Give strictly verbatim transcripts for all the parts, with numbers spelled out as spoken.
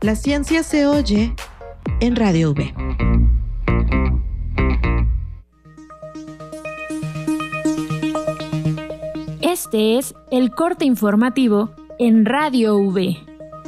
La ciencia se oye en Radio V. Este es el corte informativo en Radio V.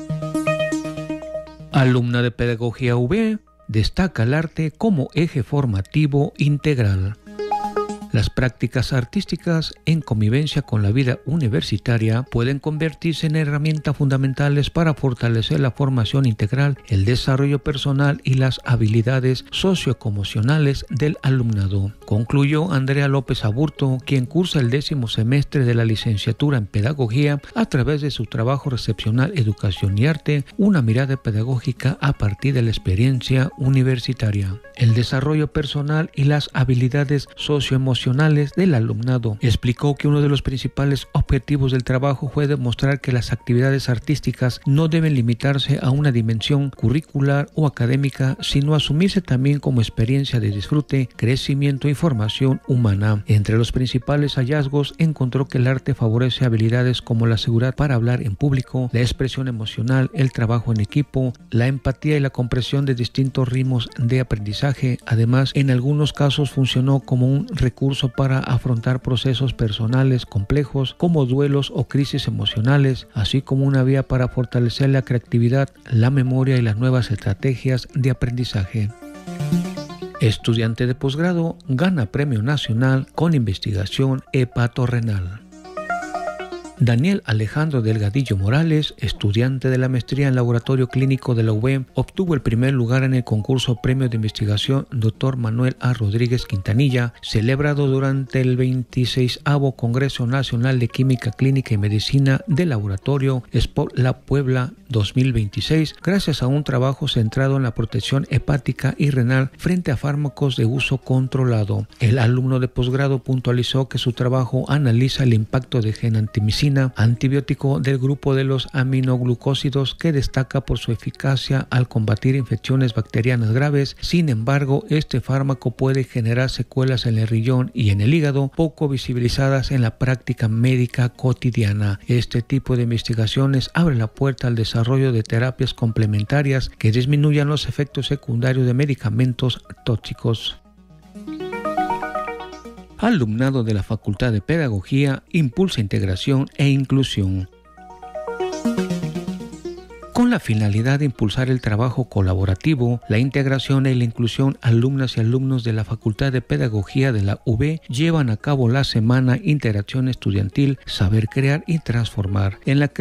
Alumna de Pedagogía V destaca el arte como eje formativo integral. Las prácticas artísticas en convivencia con la vida universitaria pueden convertirse en herramientas fundamentales para fortalecer la formación integral, el desarrollo personal y las habilidades socioemocionales del alumnado. Concluyó Andrea López Aburto, quien cursa el décimo semestre de la licenciatura en Pedagogía a través de su trabajo recepcional Educación y Arte, una mirada pedagógica a partir de la experiencia universitaria. El desarrollo personal y las habilidades socioemocionales del alumnado. Explicó que uno de los principales objetivos del trabajo fue demostrar que las actividades artísticas no deben limitarse a una dimensión curricular o académica, sino asumirse también como experiencia de disfrute, crecimiento y formación humana. Entre los principales hallazgos encontró que el arte favorece habilidades como la seguridad para hablar en público, la expresión emocional, el trabajo en equipo, la empatía y la comprensión de distintos ritmos de aprendizaje. Además, en algunos casos funcionó como un recurso para afrontar procesos personales complejos como duelos o crisis emocionales, así como una vía para fortalecer la creatividad, la memoria y las nuevas estrategias de aprendizaje. Estudiante de posgrado gana Premio Nacional con investigación hepatorrenal. Daniel Alejandro Delgadillo Morales, estudiante de la maestría en Laboratorio Clínico de la U V E, obtuvo el primer lugar en el concurso Premio de Investigación doctor Manuel A. Rodríguez Quintanilla, celebrado durante el veintiseisavo Congreso Nacional de Química Clínica y Medicina del Laboratorio SpotLab Puebla dos mil veintiséis, gracias a un trabajo centrado en la protección hepática y renal frente a fármacos de uso controlado. El alumno de posgrado puntualizó que su trabajo analiza el impacto de genantimicina, antibiótico del grupo de los aminoglucósidos, que destaca por su eficacia al combatir infecciones bacterianas graves. Sin embargo, este fármaco puede generar secuelas en el riñón y en el hígado, poco visibilizadas en la práctica médica cotidiana. Este tipo de investigaciones abre la puerta al desarrollo de terapias complementarias que disminuyan los efectos secundarios de medicamentos tóxicos. Alumnado de la Facultad de Pedagogía impulsa integración e inclusión. Con la finalidad de impulsar el trabajo colaborativo, la integración y la inclusión, alumnas y alumnos de la Facultad de Pedagogía de la U V E llevan a cabo la semana Interacción Estudiantil Saber Crear y Transformar, en la que